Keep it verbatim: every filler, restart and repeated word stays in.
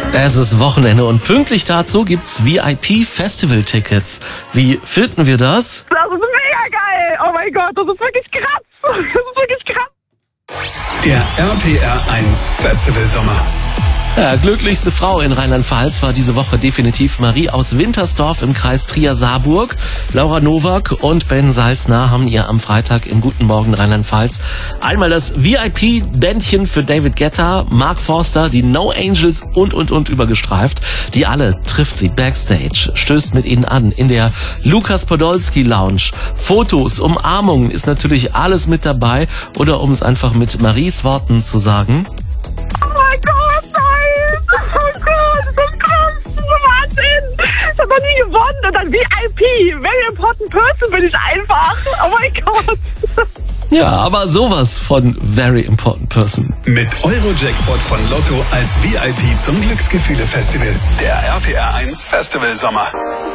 Es ist Wochenende und pünktlich dazu gibt's V I P-Festival-Tickets. Wie finden wir das? Das ist mega geil! Oh mein Gott, das ist wirklich krass! Das ist wirklich krass! Der R P R eins Festival Sommer. Ja, glücklichste Frau in Rheinland-Pfalz war diese Woche definitiv Marie aus Wintersdorf im Kreis Trier-Saarburg. Laura Nowak und Ben Salzner haben ihr am Freitag im Guten Morgen Rheinland-Pfalz einmal das V I P-Bändchen für David Guetta, Mark Forster, die No Angels und, und, und übergestreift. Die alle trifft sie backstage, stößt mit ihnen an in der Lukas Podolski Lounge. Fotos, Umarmungen ist natürlich alles mit dabei. Oder um es einfach mit Maries Worten zu sagen: Oh mein Gott, nein! Oh Gott, das ist krass! Das ist Wahnsinn! Ich habe noch nie gewonnen und dann V I P! Very important person bin ich einfach! Oh mein Gott! Ja, aber sowas von Very Important Person. Mit Euro-Jackpot von Lotto als V I P zum Glücksgefühle-Festival. Der R P R eins Festival Sommer.